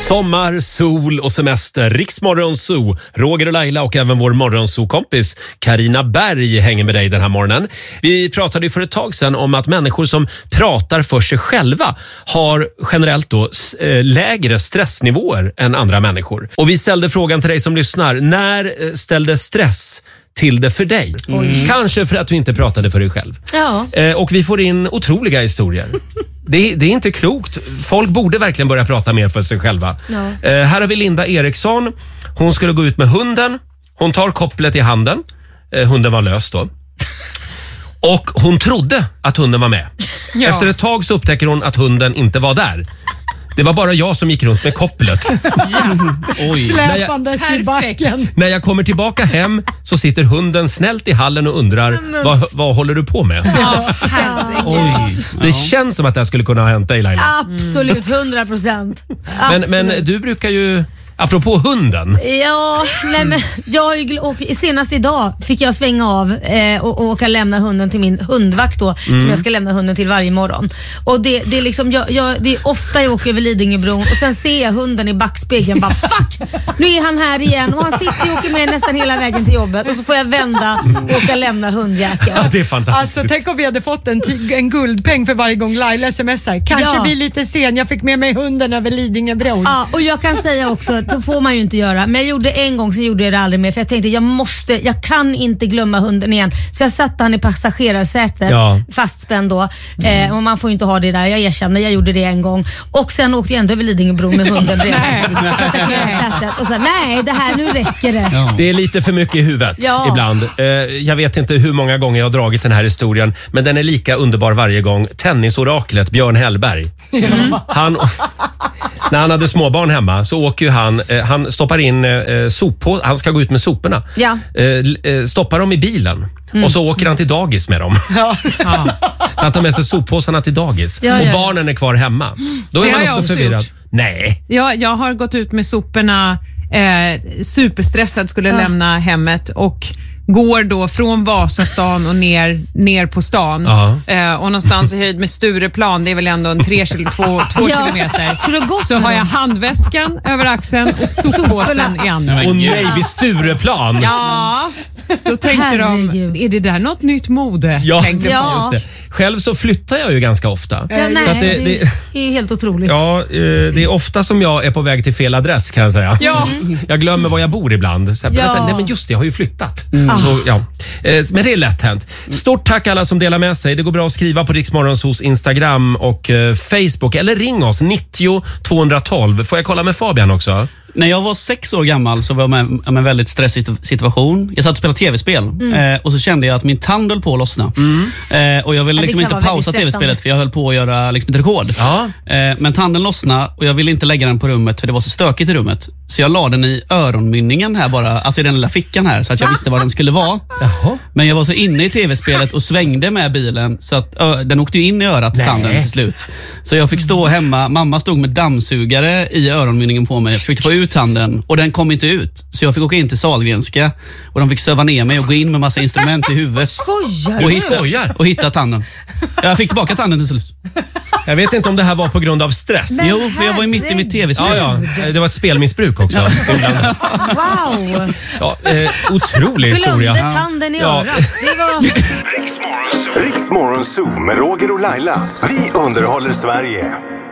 Sommar, sol och semester. Riksmorgonzoo. Roger och Laila och även vår morgonzoo-kompis Carina Berg hänger med dig den här morgonen. Vi pratade ju för ett tag sedan om att människor som pratar för sig själva har generellt då lägre stressnivåer än andra människor. Och vi ställde frågan till dig som lyssnar. När ställde stress till det för dig? Kanske för att du inte pratade för dig själv. Ja. Och vi får in otroliga historier. Det är inte klokt. Folk borde verkligen börja prata mer för sig själva. Ja. Här har vi Linda Eriksson. Hon skulle gå ut med hunden. Hon tar kopplet i handen. Hunden var lös då. Och hon trodde att hunden var med. Ja. Efter ett tag så upptäcker hon att hunden inte var där. Det var bara jag som gick runt med kopplet. Oj. Släpandes i backen. När jag kommer tillbaka hem så sitter hunden snällt i hallen och undrar vad håller du på med? Ja, herregud. Oj. Det känns som att det här skulle kunna ha hänt dig, Laila. Absolut, 100%. Men du brukar ju, apropå hunden. Ja, nej men jag har ju senast idag fick jag svänga av och åka lämna hunden till min hundvakt då, som jag ska lämna hunden till varje morgon. Och det är liksom det är ofta jag åker över Lidingöbron och sen ser jag hunden i backspegeln bara fuck, nu är han här igen och han sitter och åker med nästan hela vägen till jobbet och så får jag vända och åka lämna hundjäkeln. Ja, det är fantastiskt. Alltså tänk om vi hade fått en guldpeng för varje gång Laila smsar. Kanske blir lite sen, jag fick med mig hunden över Lidingöbron. Ja, och jag kan säga också, så får man ju inte göra. Men jag gjorde en gång, så gjorde jag det aldrig mer. För jag tänkte, jag kan inte glömma hunden igen. Så jag satte han i passagerarsätet, fastspänd då. Och man får ju inte ha det där. Jag erkänner, jag gjorde det en gång. Och sen åkte jag ändå över Lidingöbron med hunden bredvid passagerarsätet. Och så, nej, det här, nu räcker det. Ja. Det är lite för mycket i huvudet ibland. Jag vet inte hur många gånger jag har dragit den här historien, men den är lika underbar varje gång. Tennisoraklet Björn Hellberg. När han hade småbarn hemma så åker ju han stoppar in soppåsar. Han ska gå ut med soporna. Ja. Stoppar dem i bilen. Och så åker han till dagis med dem. Ja. Så han tar med sig soppåsarna till dagis. Och barnen är kvar hemma. Då är man också förvirrad. Nej. Ja, jag har gått ut med soporna, superstressad, skulle lämna hemmet och går då från Vasastan och ner på stan. Och någonstans i höjd med Stureplan, det är väl ändå en 2 kilometer. Så har jag handväskan över axeln och soppåsen i andra. Och nej, vid Stureplan. Ja, då tänkte de, är det där något nytt mode? Ja, just det. Själv så flyttar jag ju ganska ofta. Så att det är helt otroligt. Ja, det är ofta som jag är på väg till fel adress, kan jag säga. Ja. Jag glömmer var jag bor ibland. Så nej men just det, jag har ju flyttat. Så, men det är lätt hänt. Stort tack alla som delar med sig. Det går bra att skriva på Riksmorgonzos Instagram och Facebook. Eller ring oss, 90 212. Får jag kolla med Fabian också? När jag var 6 år gammal så var jag med om en väldigt stressig situation. Jag satt och spelade tv-spel och så kände jag att min tand höll på att lossna. Och jag ville liksom inte pausa tv-spelet för jag höll på att göra liksom ett rekord. Men tanden lossnade och jag ville inte lägga den på rummet för det var så stökigt i rummet. Så jag la den i öronmynningen här bara, alltså i den lilla fickan här, så att jag visste var den skulle vara. Men jag var så inne i tv-spelet och svängde med bilen så att den åkte ju in i örat, tanden till slut. Så jag fick stå hemma, mamma stod med dammsugare i öronmynningen på mig, försökte få ut tanden och den kom inte ut. Så jag fick åka in till Sahlgrenska och de fick söva ner mig och gå in med massa instrument i huvudet. Och hitta tanden. Jag fick tillbaka tanden till slut. Jag vet inte om det här var på grund av stress. Jo, för jag var ju mitt i mitt tv-spel. Ja. Det var ett spelmissbruk också. Wow. Ja, otrolig historia. Glömde tanden i örat. Det var... Riksmorgonzoo med Roger och Laila. Vi underhåller Sverige.